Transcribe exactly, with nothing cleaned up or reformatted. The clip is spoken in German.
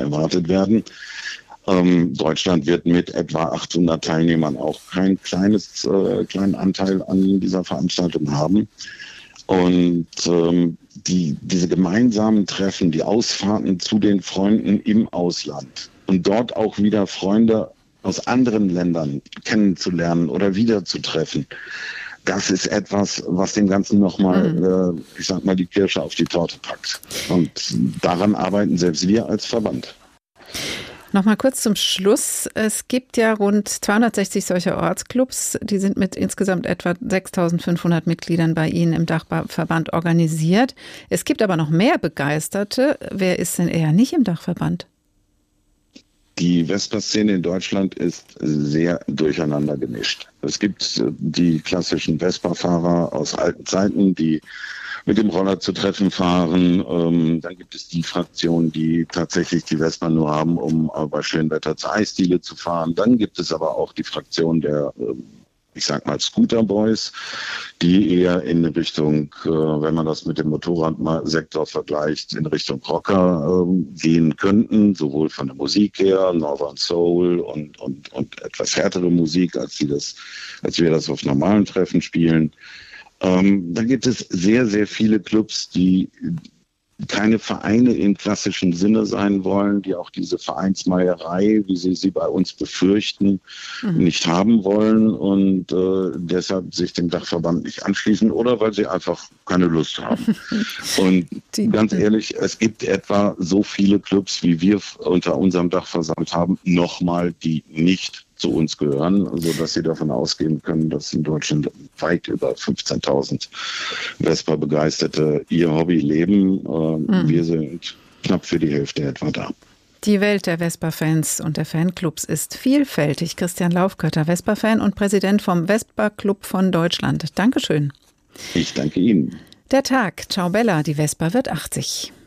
erwartet werden. Ähm, Deutschland wird mit etwa achthundert Teilnehmern auch kein kleines, äh, kleinen Anteil an dieser Veranstaltung haben. Und ähm, die, diese gemeinsamen Treffen, die Ausfahrten zu den Freunden im Ausland und dort auch wieder Freunde aus anderen Ländern kennenzulernen oder wiederzutreffen, das ist etwas, was dem Ganzen nochmal, mhm. äh, ich sag mal, die Kirsche auf die Torte packt. Und daran arbeiten selbst wir als Verband. Nochmal kurz zum Schluss. Es gibt ja rund zweihundertsechzig solcher Ortsclubs. Die sind mit insgesamt etwa sechstausendfünfhundert Mitgliedern bei Ihnen im Dachverband organisiert. Es gibt aber noch mehr Begeisterte. Wer ist denn eher nicht im Dachverband? Die Vespa-Szene in Deutschland ist sehr durcheinander gemischt. Es gibt die klassischen Vespa-Fahrer aus alten Zeiten, die mit dem Roller zu Treffen fahren. Ähm, dann gibt es die Fraktion, die tatsächlich die Vespa nur haben, um bei schönem Wetter zur Eisdiele zu fahren. Dann gibt es aber auch die Fraktion der, ich sag mal, Scooter-Boys, die eher in Richtung, äh, wenn man das mit dem Motorradsektor vergleicht, in Richtung Rocker äh, gehen könnten, sowohl von der Musik her, Northern Soul und, und, und etwas härtere Musik, als, die das, als wir das auf normalen Treffen spielen. Ähm, da gibt es sehr, sehr viele Clubs, die keine Vereine im klassischen Sinne sein wollen, die auch diese Vereinsmeierei, wie sie sie bei uns befürchten, mhm. nicht haben wollen und äh, deshalb sich dem Dachverband nicht anschließen oder weil sie einfach keine Lust haben. Und die, ganz ehrlich, es gibt etwa so viele Clubs, wie wir unter unserem Dach versammelt haben, nochmal, die nicht zu uns gehören, also dass sie davon ausgehen können, dass in Deutschland weit über fünfzehntausend Vespa-Begeisterte ihr Hobby leben. Mhm. Wir sind knapp für die Hälfte etwa da. Die Welt der Vespa-Fans und der Fanclubs ist vielfältig. Christian Laufkötter, Vespa-Fan und Präsident vom Vespa-Club von Deutschland. Dankeschön. Ich danke Ihnen. Der Tag. Ciao Bella, die Vespa wird achtzig.